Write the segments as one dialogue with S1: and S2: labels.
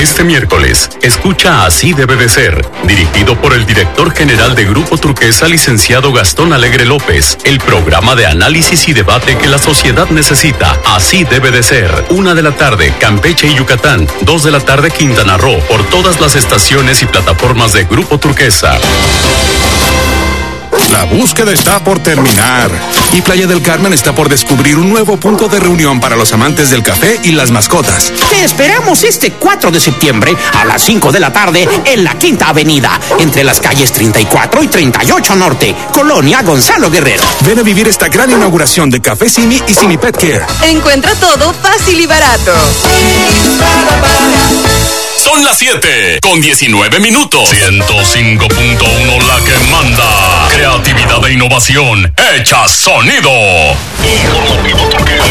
S1: Este miércoles, escucha Así debe de ser, dirigido por el director general de Grupo Turquesa, licenciado Gastón Alegre López, el programa de análisis y debate que la sociedad necesita. Así debe de ser. 1 de la tarde, Campeche y Yucatán. 2 de la tarde, Quintana Roo, por todas las estaciones y plataformas de Grupo Turquesa.
S2: La búsqueda está por terminar y Playa del Carmen está por descubrir un nuevo punto de reunión para los amantes del café y las mascotas.
S3: Te esperamos este 4 de septiembre a las 5 de la tarde en la Quinta Avenida, entre las calles 34 y 38 Norte, Colonia Gonzalo Guerrero.
S2: Ven a vivir esta gran inauguración de Café Simi y Simi Pet Care.
S4: Encuentra todo fácil y barato.
S1: Son las 7:19. 105.1, la que manda. Creatividad e innovación hecha sonido. Informativo Turquesa.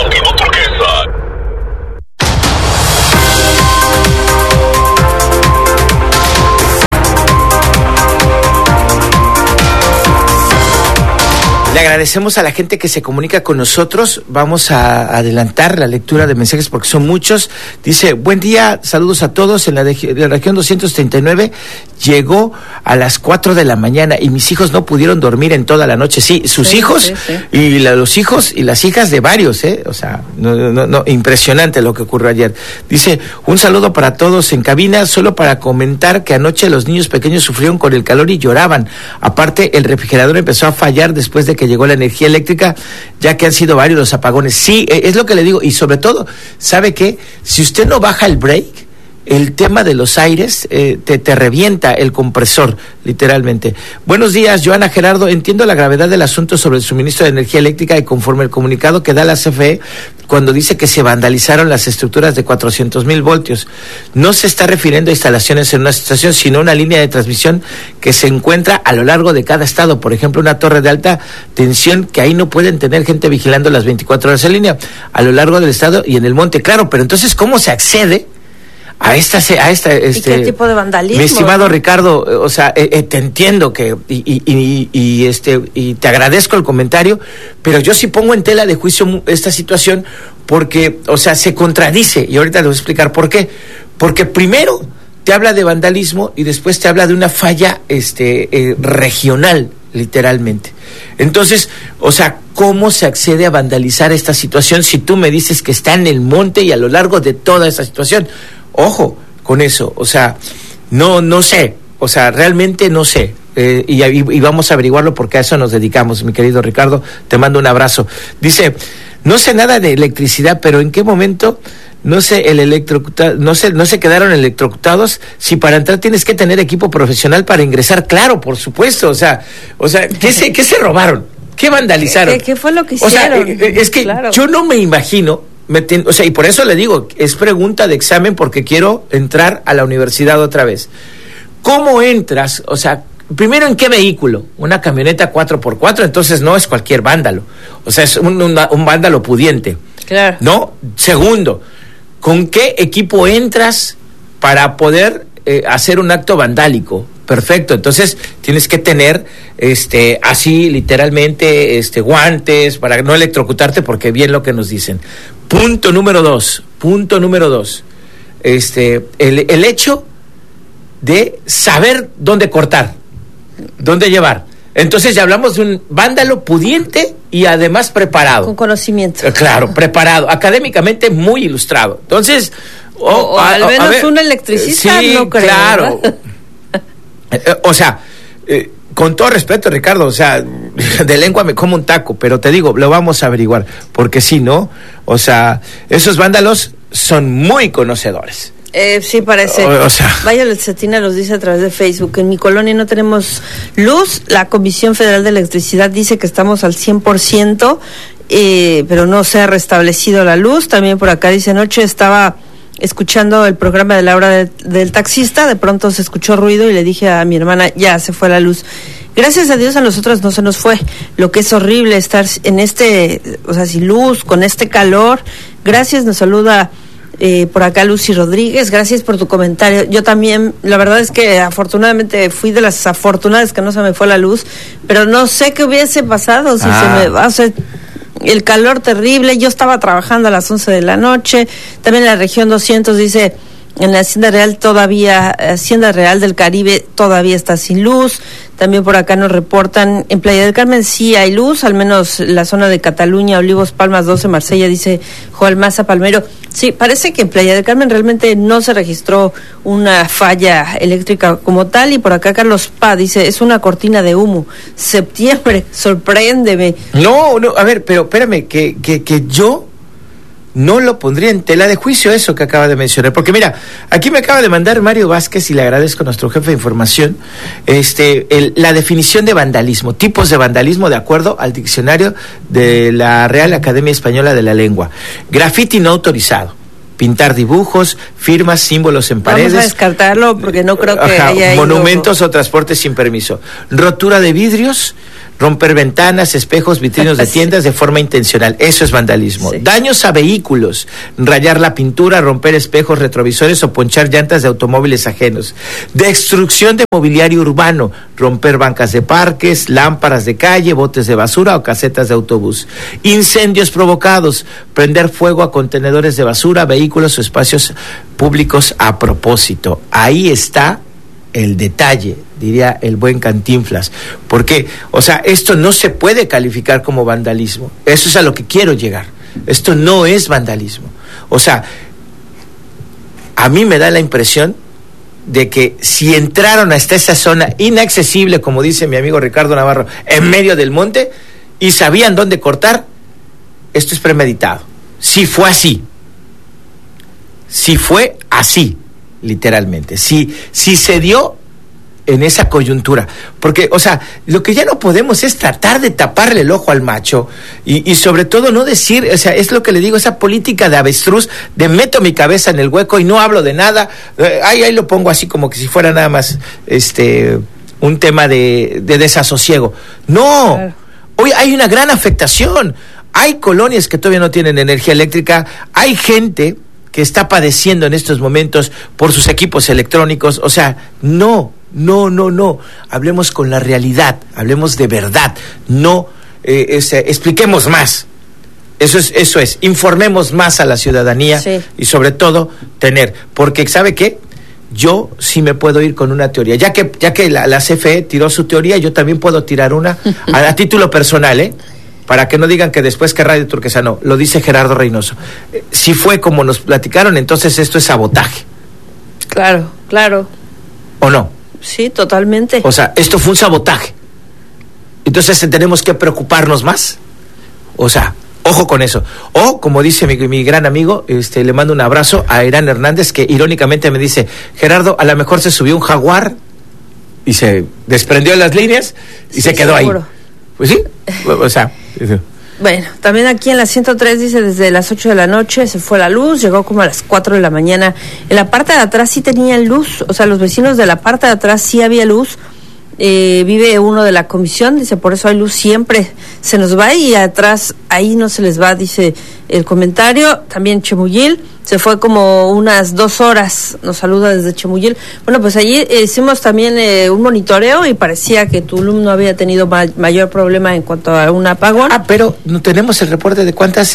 S5: Le agradecemos a la gente que se comunica con nosotros. Vamos a adelantar la lectura de mensajes porque son muchos. Dice, buen día, saludos a todos. En la región 239 llegó a las 4 de la mañana y mis hijos no pudieron dormir en toda la noche. Sí, sus hijos. Y los hijos y las hijas de varios, o sea, no, impresionante lo que ocurrió ayer. Dice, un saludo para todos en cabina, solo para comentar que anoche los niños pequeños sufrieron con el calor y lloraban. Aparte, el refrigerador empezó a fallar después de que llegó la energía eléctrica, ya que han sido varios los apagones. Sí, es lo que le digo, y sobre todo, ¿sabe qué? Si usted no baja el break, el tema de los aires te revienta el compresor, literalmente. Buenos días, Joana Gerardo. Entiendo la gravedad del asunto sobre el suministro de energía eléctrica y conforme el comunicado que da la CFE cuando dice que se vandalizaron las estructuras de 400,000 voltios. No se está refiriendo a instalaciones en una estación, sino a una línea de transmisión que se encuentra a lo largo de cada estado. Por ejemplo, una torre de alta tensión que ahí no pueden tener gente vigilando las 24 horas en línea, a lo largo del estado y en el monte. Claro, pero entonces, ¿cómo se accede a esta
S6: ¿Y qué tipo de vandalismo?
S5: Mi estimado Ricardo, o sea, te entiendo que y te agradezco el comentario, pero yo sí pongo en tela de juicio esta situación porque, o sea, se contradice, y ahorita le voy a explicar por qué. Porque primero te habla de vandalismo y después te habla de una falla regional, literalmente. Entonces, o sea, ¿cómo se accede a vandalizar esta situación si tú me dices que está en el monte y a lo largo de toda esta situación? Ojo con eso, o sea, no sé, o sea, realmente no sé, y vamos a averiguarlo porque a eso nos dedicamos, mi querido Ricardo, te mando un abrazo. Dice, no sé nada de electricidad, pero ¿en qué momento no se quedaron electrocutados? Si para entrar tienes que tener equipo profesional para ingresar, claro, por supuesto, o sea, ¿qué se robaron? ¿Qué vandalizaron?
S6: ¿Qué fue lo que hicieron?
S5: O sea, es que claro, yo no me imagino. O sea, y por eso le digo, es pregunta de examen porque quiero entrar a la universidad otra vez. ¿Cómo entras? O sea, primero, ¿en qué vehículo? Una camioneta 4x4, entonces no es cualquier vándalo. O sea, es un vándalo pudiente.
S6: Claro. ¿No?
S5: Segundo, ¿con qué equipo entras para poder hacer un acto vandálico? Perfecto, entonces tienes que tener así literalmente guantes para no electrocutarte, porque bien lo que nos dicen. Punto número dos, el hecho de saber dónde cortar, dónde llevar. Entonces ya hablamos de un vándalo pudiente y además preparado.
S6: Con conocimiento.
S5: Claro, preparado, académicamente muy ilustrado. Entonces,
S6: o al menos un electricista,
S5: sí,
S6: no creo.
S5: Claro. O sea, con todo respeto, Ricardo, o sea, de lengua me como un taco, pero te digo, lo vamos a averiguar, porque si no, o sea, esos vándalos son muy conocedores.
S6: Sí, parece.
S5: O sea,
S6: Vaya Cetina nos dice a través de Facebook, en mi colonia no tenemos luz, la Comisión Federal de Electricidad dice que estamos al 100%, pero no se ha restablecido la luz. También por acá dice, anoche estaba escuchando el programa de la hora del taxista, de pronto se escuchó ruido y le dije a mi hermana, ya se fue la luz. Gracias a Dios a nosotros no se nos fue, lo que es horrible estar en o sea, sin luz, con este calor. Gracias, nos saluda por acá Lucy Rodríguez, gracias por tu comentario. Yo también, la verdad es que afortunadamente fui de las afortunadas que no se me fue la luz, pero no sé qué hubiese pasado si se me va, o sea, el calor terrible. Yo estaba trabajando a las 11 de la noche. También en la región 200 dice, En la Hacienda Real del Caribe todavía está sin luz. También por acá nos reportan, en Playa del Carmen sí hay luz, al menos la zona de Cataluña, Olivos, Palmas 12, Marsella, dice Joel Maza Palmero. Sí, parece que en Playa del Carmen realmente no se registró una falla eléctrica como tal, y por acá Carlos Pá dice, es una cortina de humo. Septiembre, sorpréndeme.
S5: No, a ver, pero espérame, que yo no lo pondría en tela de juicio eso que acaba de mencionar, porque mira, aquí me acaba de mandar Mario Vázquez, y le agradezco a nuestro jefe de información, la definición de vandalismo, tipos de vandalismo de acuerdo al diccionario de la Real Academia Española de la Lengua. Grafiti no autorizado, pintar dibujos, firmas, símbolos en paredes.
S6: Vamos a descartarlo porque no creo que haya
S5: monumentos o transporte sin permiso. Rotura de vidrios, romper ventanas, espejos, vitrinos de tiendas de forma intencional. Eso es vandalismo. Sí. Daños a vehículos, rayar la pintura, romper espejos, retrovisores o ponchar llantas de automóviles ajenos. Destrucción de mobiliario urbano, romper bancas de parques, lámparas de calle, botes de basura o casetas de autobús. Incendios provocados, prender fuego a contenedores de basura, vehículos o espacios públicos a propósito. Ahí está el detalle, diría el buen Cantinflas. Porque, o sea, esto no se puede calificar como vandalismo. Eso es a lo que quiero llegar. Esto no es vandalismo. O sea, a mí me da la impresión de que si entraron hasta esa zona inaccesible, como dice mi amigo Ricardo Navarro, en medio del monte, y sabían dónde cortar, esto es premeditado. Si fue así, literalmente, si se dio en esa coyuntura, porque, o sea, lo que ya no podemos es tratar de taparle el ojo al macho, y sobre todo no decir, o sea, es lo que le digo, esa política de avestruz, de meto mi cabeza en el hueco y no hablo de nada, ahí lo pongo así como que si fuera nada más, un tema de desasosiego. No, claro. Hoy hay una gran afectación, hay colonias que todavía no tienen energía eléctrica, hay gente que está padeciendo en estos momentos por sus equipos electrónicos. O sea, no, hablemos con la realidad, hablemos de verdad, no expliquemos más, eso es, informemos más a la ciudadanía, sí. Y sobre todo porque ¿sabe qué? Yo sí me puedo ir con una teoría, ya que la CFE tiró su teoría, yo también puedo tirar una a título personal, para que no digan que después que Radio Turquesa, no, lo dice Gerardo Reynoso. Si fue como nos platicaron, entonces esto es sabotaje.
S6: Claro.
S5: ¿O no?
S6: Sí, totalmente.
S5: O sea, esto fue un sabotaje. Entonces tenemos que preocuparnos más. O sea, ojo con eso. O, como dice mi gran amigo, le mando un abrazo a Irán Hernández, que irónicamente me dice, Gerardo, a lo mejor se subió un jaguar y se desprendió de las líneas y se quedó seguro ahí. Pues sí, o sea.
S6: Bueno, también aquí en la 103 dice, desde las 8 de la noche se fue la luz, llegó como a las 4 de la mañana. En la parte de atrás sí tenían luz, o sea, los vecinos de la parte de atrás sí había luz. Vive uno de la comisión, dice, por eso hay luz siempre, se nos va, y atrás ahí no se les va, dice el comentario. También Chemuyil, se fue como unas 2 horas, nos saluda desde Chemuyil. Bueno, pues allí hicimos también un monitoreo y parecía que Tulum no había tenido mayor problema en cuanto a un apagón.
S5: Pero no tenemos el reporte de cuántas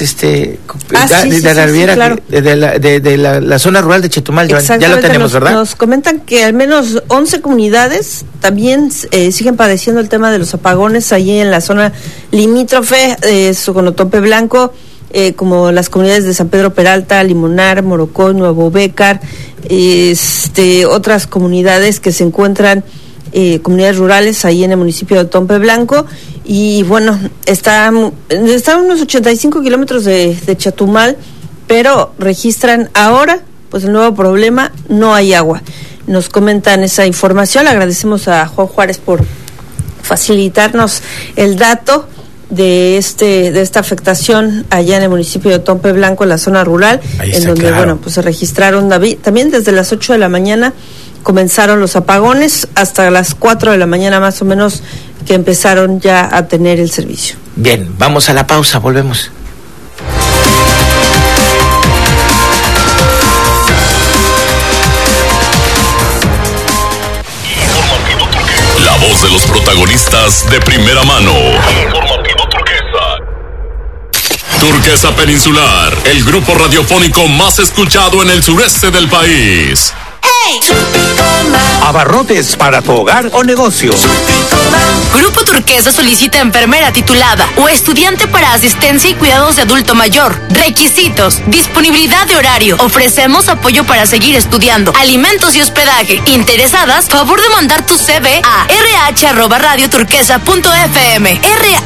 S6: claro.
S5: de la zona rural de Chetumal, ya lo tenemos, ¿verdad?
S6: Nos comentan que al menos 11 comunidades también siguen padeciendo el tema de los apagones allí en la zona limítrofe, Soconotope Blanco, como las comunidades de San Pedro Peralta, Limonar, Morocó, Nuevo Bécar, otras comunidades que se encuentran, comunidades rurales ahí en el municipio de Tompe Blanco. Y bueno, está a unos 85 kilómetros de Chetumal, pero registran ahora pues el nuevo problema, no hay agua. Nos comentan esa información, le agradecemos a Juan Juárez por facilitarnos el dato de esta afectación allá en el municipio de Tompe Blanco, en la zona rural, en donde claro, bueno, pues se registraron también desde las 8 de la mañana comenzaron los apagones hasta las 4 de la mañana más o menos que empezaron ya a tener el servicio.
S5: Bien, vamos a la pausa, volvemos.
S1: La voz de los protagonistas de primera mano. Turquesa Peninsular, el grupo radiofónico más escuchado en el sureste del país.
S3: Abarrotes para tu hogar o negocio.
S7: Grupo Turquesa solicita enfermera titulada o estudiante para asistencia y cuidados de adulto mayor. Requisitos: disponibilidad de horario. Ofrecemos apoyo para seguir estudiando, alimentos y hospedaje. Interesadas, favor de mandar tu CV a rh@radioturquesa.fm.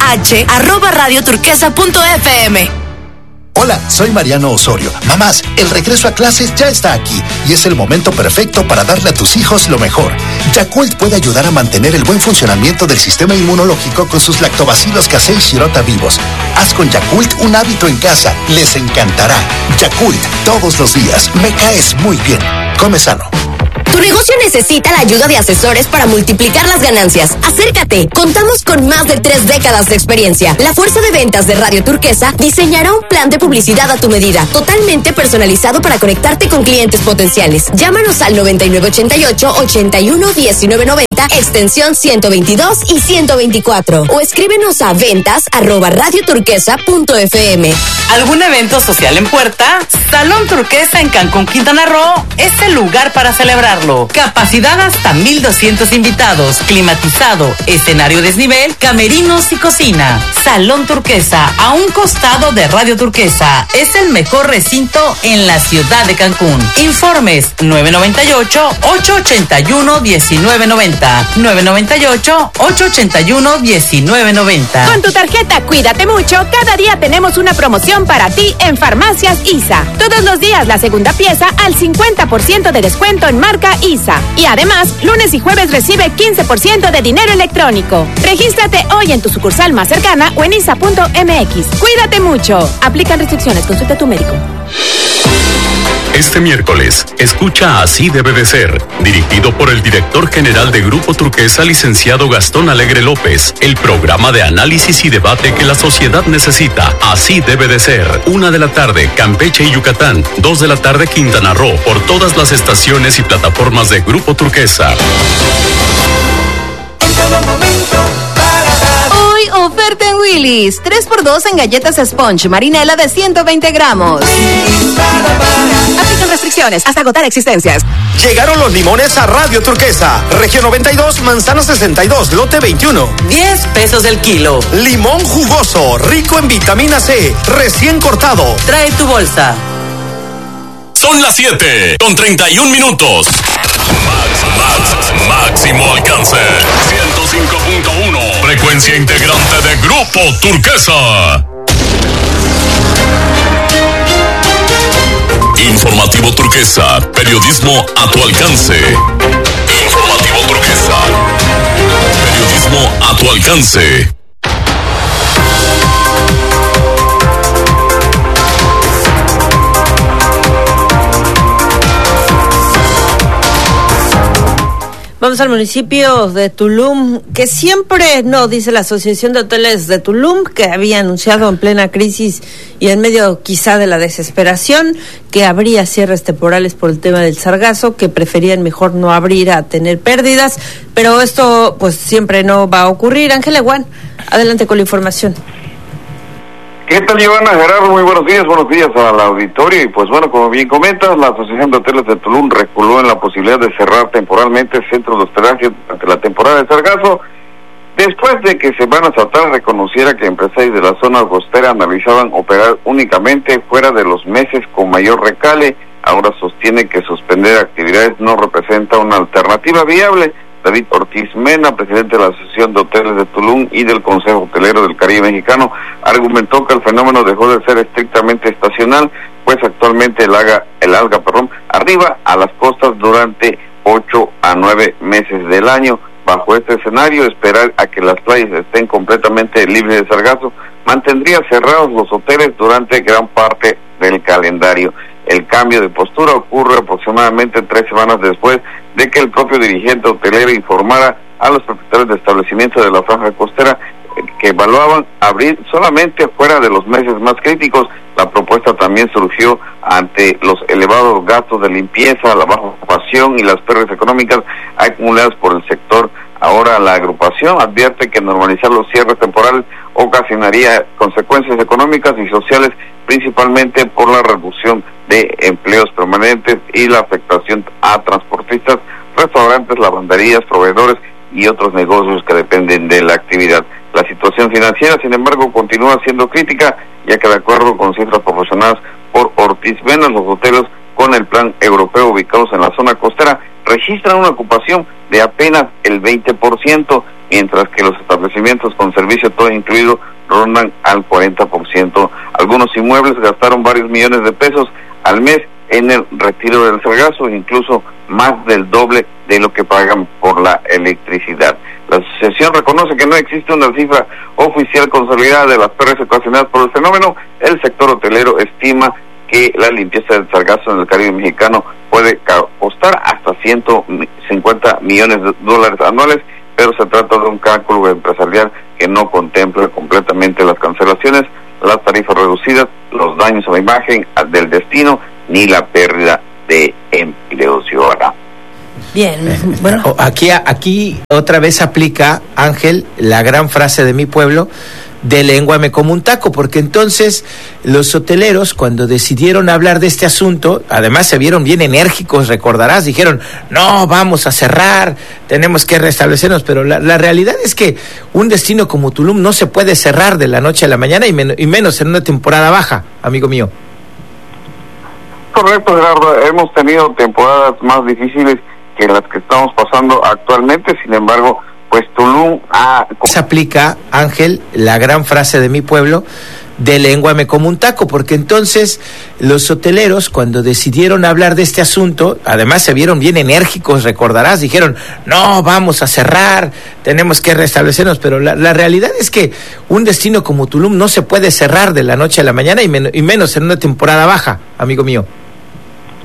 S7: rh@radioturquesa.fm.
S8: Hola, soy Mariano Osorio. Mamás, el regreso a clases ya está aquí y es el momento perfecto para darle a tus hijos lo mejor. Yakult puede ayudar a mantener el buen funcionamiento del sistema inmunológico con sus lactobacilos casei shirota vivos. Haz con Yakult un hábito en casa. Les encantará. Yakult, todos los días. Me caes muy bien. Come sano.
S9: Tu negocio necesita la ayuda de asesores para multiplicar las ganancias. Acércate, contamos con más de 3 décadas de experiencia. La fuerza de ventas de Radio Turquesa diseñará un plan de publicidad a tu medida, totalmente personalizado para conectarte con clientes potenciales. Llámanos al 9988-811990, extensión 122 y 124, o escríbenos a ventas@radioturquesa.fm.
S10: ¿Algún evento social en puerta? Salón Turquesa en Cancún, Quintana Roo es el lugar para celebrarlo. Capacidad hasta 1,200 invitados, climatizado, escenario desnivel, camerinos y cocina. Salón Turquesa, a un costado de Radio Turquesa. Es el mejor recinto en la ciudad de Cancún. Informes 998-881-1990. 998-881-1990.
S11: Con tu tarjeta Cuídate Mucho, cada día tenemos una promoción para ti en Farmacias ISA. Todos los días la segunda pieza al 50% de descuento en marca ISA. Y además, lunes y jueves recibe 15% de dinero electrónico. Regístrate hoy en tu sucursal más cercana o en isa.mx. Cuídate mucho. Aplican restricciones. Consulta a tu médico.
S1: Este miércoles, escucha Así debe de ser, dirigido por el director general de Grupo Turquesa, licenciado Gastón Alegre López, el programa de análisis y debate que la sociedad necesita. Así debe de ser. 1 de la tarde, Campeche y Yucatán. 2 de la tarde, Quintana Roo, por todas las estaciones y plataformas de Grupo Turquesa.
S4: Hoy oferta en Willy's. 3x2 en galletas Sponge Marinela de 120 gramos. Aplican restricciones hasta agotar existencias.
S12: Llegaron los limones a Radio Turquesa. Región 92, manzana 62, lote 21.
S10: 10 pesos el kilo.
S12: Limón jugoso, rico en vitamina C, recién cortado.
S10: Trae tu bolsa.
S1: Son las 7:31. Máximo alcance. 105.1. Frecuencia integrante de Grupo Turquesa. Informativo Turquesa. Periodismo a tu alcance. Informativo Turquesa. Periodismo a tu alcance.
S6: Vamos al municipio de Tulum, que siempre no, dice la Asociación de Hoteles de Tulum, que había anunciado en plena crisis y en medio quizá de la desesperación que habría cierres temporales por el tema del sargazo, que preferían mejor no abrir a tener pérdidas, pero esto pues siempre no va a ocurrir. Ángel Eguán, adelante con la información.
S13: ¿Qué tal, Giovanna? Gerardo, muy buenos días al auditorio. Y pues bueno, como bien comentas, la Asociación de Hoteles de Tulum reculó en la posibilidad de cerrar temporalmente centros de hospedaje durante la temporada de sargazo, después de que semanas atrás reconociera que empresarios de la zona costera analizaban operar únicamente fuera de los meses con mayor recale. Ahora sostiene que suspender actividades no representa una alternativa viable. David Ortiz Mena, presidente de la Asociación de Hoteles de Tulum y del Consejo Hotelero del Caribe Mexicano, argumentó que el fenómeno dejó de ser estrictamente estacional, pues actualmente el alga arriba a las costas durante 8 a 9 meses del año. Bajo este escenario, esperar a que las playas estén completamente libres de sargazo mantendría cerrados los hoteles durante gran parte del calendario. El cambio de postura ocurre aproximadamente 3 semanas después de que el propio dirigente hotelero informara a los propietarios de establecimientos de la franja costera que evaluaban abrir solamente fuera de los meses más críticos. La propuesta también surgió ante los elevados gastos de limpieza, la baja ocupación y las pérdidas económicas acumuladas por el sector Ahora la agrupación advierte que normalizar los cierres temporales ocasionaría consecuencias económicas y sociales, principalmente por la reducción de empleos permanentes y la afectación a transportistas, restaurantes, lavanderías, proveedores y otros negocios que dependen de la actividad. La situación financiera, sin embargo, continúa siendo crítica, ya que de acuerdo con cifras proporcionadas por Ortiz Venas, los hoteles con el plan europeo ubicados en la zona costera registran una ocupación de apenas el 20%, mientras que los establecimientos con servicio todo incluido rondan al 40%. Algunos inmuebles gastaron varios millones de pesos al mes en el retiro del sargazo, incluso más del doble de lo que pagan por la electricidad. La asociación reconoce que no existe una cifra oficial consolidada de las pérdidas ocasionadas por el fenómeno. El sector hotelero estima que la limpieza del sargazo en el Caribe mexicano puede costar hasta 150 millones de dólares anuales, pero se trata de un cálculo empresarial que no contempla completamente las cancelaciones, las tarifas reducidas, los daños a la imagen del destino, ni la pérdida de empleos.
S6: Bien, bueno.
S5: Aquí otra vez aplica, Ángel, la gran frase de mi pueblo, de lénguame como un taco, porque entonces los hoteleros, cuando decidieron hablar de este asunto, además se vieron bien enérgicos, recordarás, dijeron, no, vamos a cerrar, tenemos que restablecernos, pero la realidad es que un destino como Tulum no se puede cerrar de la noche a la mañana y menos en una temporada baja, amigo mío.
S13: Correcto, Gerardo, hemos tenido temporadas más difíciles que las que estamos pasando actualmente, sin embargo, pues Tulum
S5: se aplica, Ángel, la gran frase de mi pueblo, de lénguame como un taco, porque entonces los hoteleros, cuando decidieron hablar de este asunto, además se vieron bien enérgicos, recordarás, dijeron, no, vamos a cerrar, tenemos que restablecernos, pero la realidad es que un destino como Tulum no se puede cerrar de la noche a la mañana y menos en una temporada baja, amigo mío.